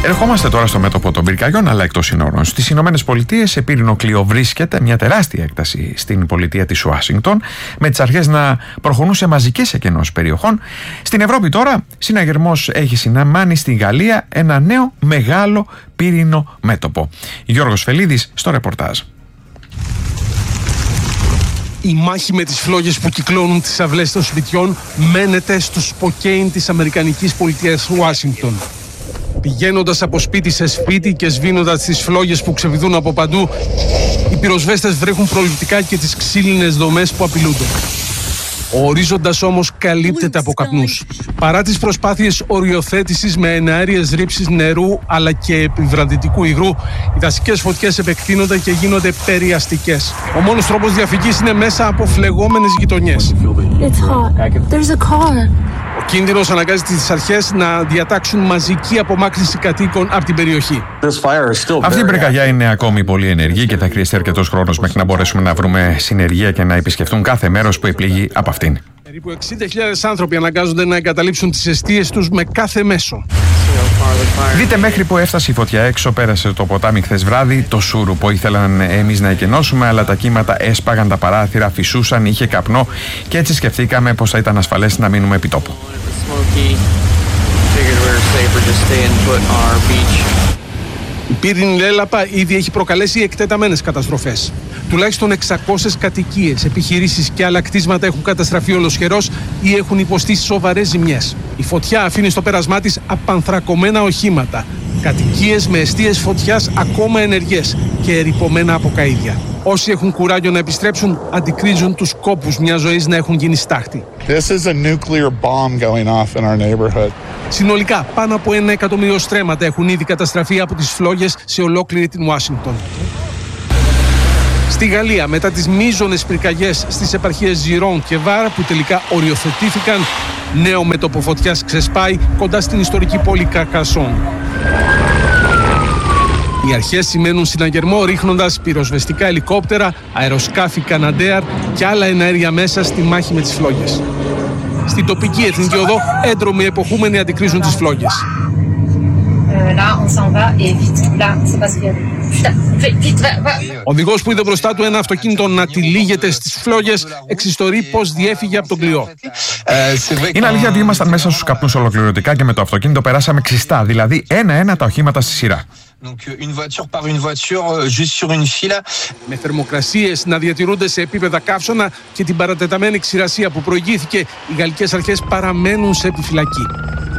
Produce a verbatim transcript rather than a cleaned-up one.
Ερχόμαστε τώρα στο μέτωπο των πυρκαγιών, αλλά εκτός συνόρων. Στις Ηνωμένες Πολιτείες, σε πύρινο κλειό βρίσκεται μια τεράστια έκταση στην πολιτεία της Ουάσιγκτον, με τις αρχές να προχωρούν σε μαζικές εκενώσεις περιοχών. Στην Ευρώπη τώρα, συναγερμός έχει συναμάνει στην Γαλλία ένα νέο μεγάλο πύρινο μέτωπο. Γιώργος Φελίδης στο ρεπορτάζ. Η μάχη με τις φλόγες που κυκλώνουν τις αυλές των σπιτιών μένεται στο Σποκέιν της Αμερικανικής πολιτείας Ουάσιγκτον. Πηγαίνοντας από σπίτι σε σπίτι και σβήνοντας τις φλόγες που ξεβιδούν από παντού, οι πυροσβέστες βρέχουν προληπτικά και τις ξύλινες δομές που απειλούνται. Ο ορίζοντας όμως καλύπτεται από καπνούς. Παρά τις προσπάθειες οριοθέτησης με εναέριες ρήψεις νερού αλλά και επιβραδυτικού υγρού, οι δασικές φωτιές επεκτείνονται και γίνονται περιαστικές. Ο μόνος τρόπος διαφυγής είναι μέσα από φλεγόμενες γειτονιές. Ο κίνδυνος αναγκάζει τις αρχές να διατάξουν μαζική απομάκρυνση κατοίκων από την περιοχή. Αυτή η πυρκαγιά είναι ακόμη πολύ ενεργή και θα χρειαστεί αρκετός χρόνος μέχρι να μπορέσουμε να βρούμε συνεργεία και να επισκεφτούν κάθε μέρος που επλήγει από αυτήν. Περίπου εξήντα χιλιάδες άνθρωποι αναγκάζονται να εγκαταλείψουν τις εστίες τους με κάθε μέσο. Δείτε μέχρι που έφτασε η φωτιά έξω, πέρασε το ποτάμι χθες βράδυ, το Σούρουπο. Ήθελαν εμείς να εκενώσουμε, αλλά τα κύματα έσπαγαν τα παράθυρα, φυσούσαν, είχε καπνό και έτσι σκεφτήκαμε πως θα ήταν ασφαλές να μείνουμε επί τόπου. Η πύρινη λέλαπα ήδη έχει προκαλέσει εκτεταμένες καταστροφές. Τουλάχιστον εξακόσιες κατοικίες, επιχειρήσεις και άλλα κτίσματα έχουν καταστραφεί ολοσχερός ή έχουν υποστεί σοβαρές ζημιές. Η φωτιά αφήνει στο πέρασμά της απανθρακωμένα οχήματα, κατοικίες με εστίες φωτιάς ακόμα ενεργές και ερειπωμένα από καΐδια. Όσοι έχουν κουράγιο να επιστρέψουν αντικρίζουν τους κόπους μιας ζωής να έχουν γίνει στάχτη. This is a nuclear bomb going off in our neighborhood. Συνολικά, πάνω από ένα εκατομμύριο στρέμματα έχουν ήδη καταστραφεί από τις φλόγες σε ολόκληρη την Ουάσιγκτον. Στη Γαλλία, μετά τις μείζονες πυρκαγιές στις επαρχίες Ζιρόν και Βάρ που τελικά οριοθετήθηκαν, νέο μέτωπο φωτιάς ξεσπάει κοντά στην ιστορική πόλη Καρκασόν. Οι αρχές σημαίνουν συναγερμό ρίχνοντας πυροσβεστικά ελικόπτερα, αεροσκάφη Καναντέαρ και άλλα εναέρια μέσα στη μάχη με τις φλόγες. Στην τοπική εθνική οδό, έντρομοι εποχούμενοι αντικρίζουν τις φλόγες. Ο οδηγός που είδε μπροστά του ένα αυτοκίνητο να τυλίγεται στις φλόγες εξιστορεί πως διέφυγε από τον κλειό. Είναι αλήθεια ότι ήμασταν μέσα στους καπνούς ολοκληρωτικά και με το αυτοκίνητο περάσαμε ξιστά, δηλαδή ένα-ένα τα οχήματα στη σειρά. Με θερμοκρασίες να διατηρούνται σε επίπεδα καύσωνα και την παρατεταμένη ξηρασία που προηγήθηκε, οι γαλλικές αρχές παραμένουν σε επιφυλακή.